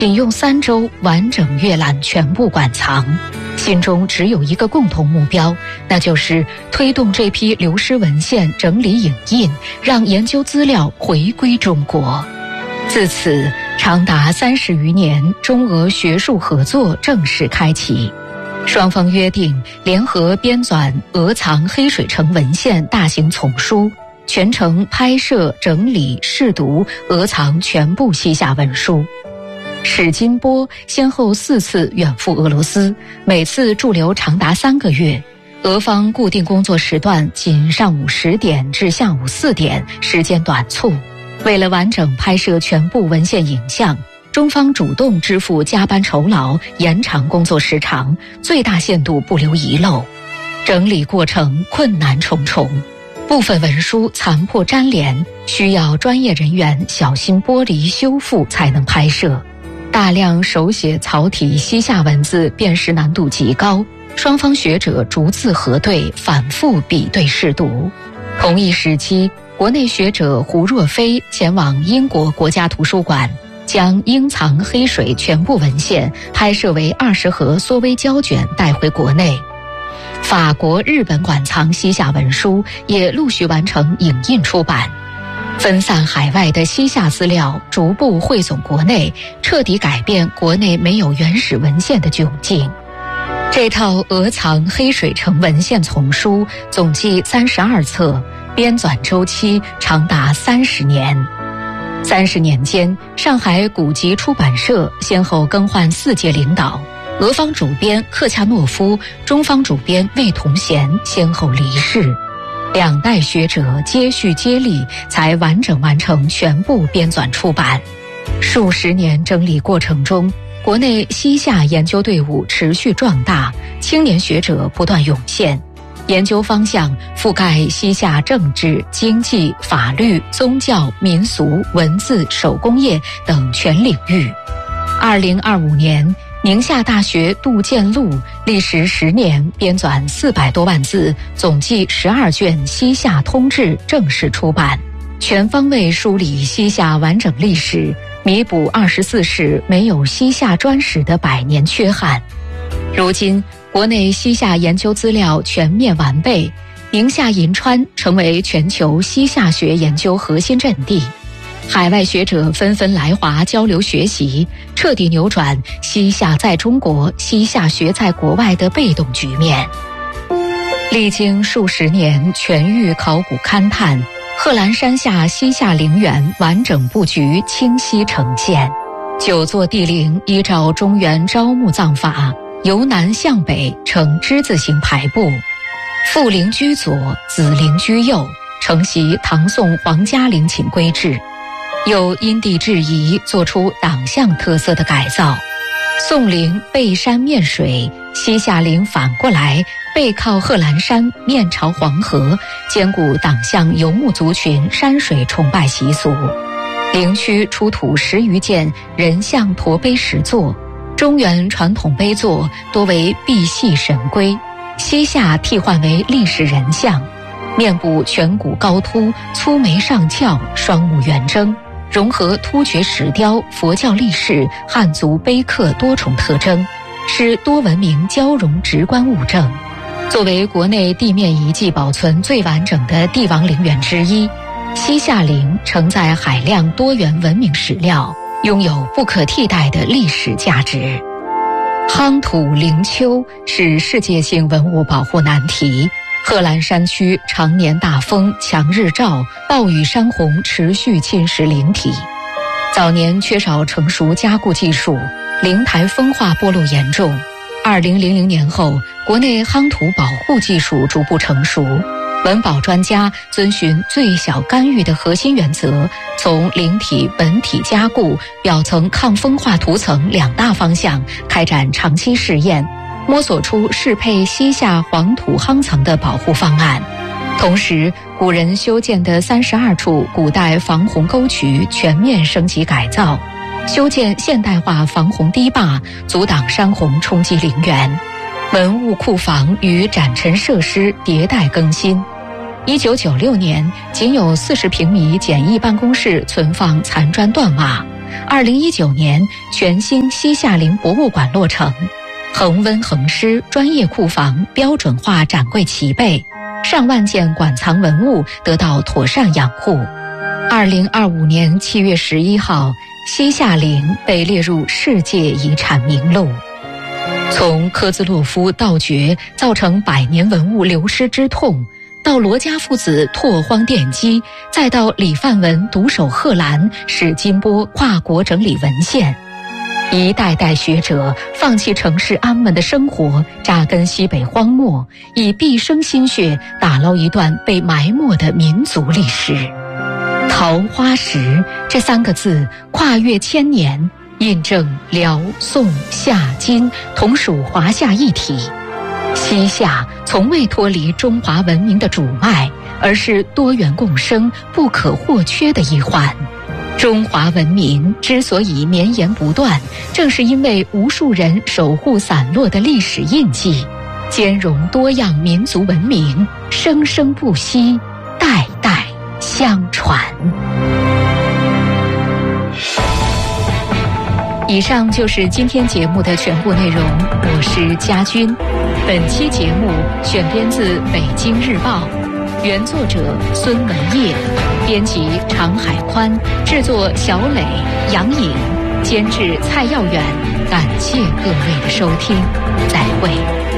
引用3周完整阅览全部馆藏，心中只有一个共同目标，那就是推动这批流失文献整理影印，让研究资料回归中国。自此，长达30余年，中俄学术合作正式开启。双方约定联合编纂《俄藏黑水城文献大型丛书》，全程拍摄、整理、试读俄藏全部西夏文书。史金波先后4次远赴俄罗斯，每次驻留长达3个月。俄方固定工作时段仅上午10点至下午4点，时间短促。为了完整拍摄全部文献影像，中方主动支付加班酬劳，延长工作时长，最大限度不留遗漏。整理过程困难重重，部分文书残破粘连，需要专业人员小心剥离修复才能拍摄。大量手写草体西夏文字辨识难度极高，双方学者逐字核对，反复比对试读。同一时期，国内学者胡若飞前往英国国家图书馆，将英藏黑水全部文献拍摄为20盒缩微胶卷带回国内。法国、日本馆藏西夏文书也陆续完成影印出版。分散海外的西夏资料逐步汇总国内，彻底改变国内没有原始文献的窘境。这套俄藏黑水城文献丛书总计32册，编纂周期长达30年。30年间，上海古籍出版社先后更换4届领导，俄方主编克恰诺夫、中方主编魏同贤先后离世。2代学者接续接力，才完整完成全部编纂出版。数十年整理过程中，国内西夏研究队伍持续壮大，青年学者不断涌现，研究方向覆盖西夏政治、经济、法律、宗教、民俗、文字、手工业等全领域。2025年，宁夏大学杜建录历时10年编纂400多万字，总计12卷西夏通志正式出版，全方位梳理西夏完整历史，弥补24世没有西夏专史的100年缺憾。如今，国内西夏研究资料全面完备，宁夏银川成为全球西夏学研究核心阵地。海外学者纷纷来华交流学习，彻底扭转西夏在中国、西夏学在国外的被动局面。历经数十年全域考古勘探，贺兰山下西夏陵园完整布局清晰呈现。9座帝陵依照中原招募葬法，由南向北呈之字形排布，父陵居左，子陵居右，承袭唐宋皇家陵寝规制。又因地制宜做出党项特色的改造，宋陵背山面水，西夏陵反过来背靠贺兰山，面朝黄河，兼顾党项游牧族群山水崇拜习俗。陵区出土10余件人像驼碑石座，中原传统碑座多为赑屃神龟，西夏替换为历史人像，面部颧骨高凸，粗眉上翘，双目圆睁，融合突厥石雕、佛教历史、汉族碑刻多重特征，是多文明交融直观物证。作为国内地面遗迹保存最完整的帝王陵园之一，西夏陵承载海量多元文明史料，拥有不可替代的历史价值。夯土陵丘是世界性文物保护难题，贺兰山区常年大风、强日照、暴雨山洪持续侵蚀陵体，早年缺少成熟加固技术，陵台风化剥落严重。2000年后，国内夯土保护技术逐步成熟，文保专家遵循最小干预的核心原则，从陵体本体加固、表层抗风化涂层2大方向开展长期试验，摸索出适配西夏黄土夯层的保护方案。同时，古人修建的32处古代防洪沟渠全面升级改造，修建现代化防洪堤坝，阻挡山洪冲击陵园。文物库房与展陈设施迭代更新。1996年，仅有40平米简易办公室存放残砖断瓦， 2019年，全新西夏陵博物馆落成，恒温恒湿专业库房标准化展柜齐备，上万件馆藏文物得到妥善养护。2025年7月11号，西夏陵被列入世界遗产名录。从科兹洛夫盗掘造成百年文物流失之痛，到罗家父子拓荒奠基，再到李范文独守贺兰，史金波跨国整理文献，一代代学者放弃城市安稳的生活，扎根西北荒漠，以毕生心血打捞一段被埋没的民族历史。桃花石这3个字跨越千年，印证辽、宋、夏、金同属华夏一体。西夏从未脱离中华文明的主脉，而是多元共生、不可或缺的一环。中华文明之所以绵延不断，正是因为无数人守护散落的历史印记，兼容多样民族文明，生生不息，代代相传。以上就是今天节目的全部内容，我是佳君。本期节目选编自《北京日报》，原作者孙文烨，编辑常海宽，制作小磊、杨颖，监制蔡耀远。感谢各位的收听，再会。